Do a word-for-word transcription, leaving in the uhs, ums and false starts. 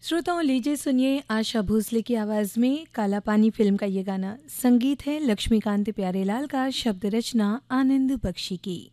श्रोताओं लीजिए सुनिए आशा भोसले की आवाज़ में काला पानी फिल्म का ये गाना। संगीत है लक्ष्मीकांत प्यारेलाल का, शब्द रचना आनंद बख्शी की।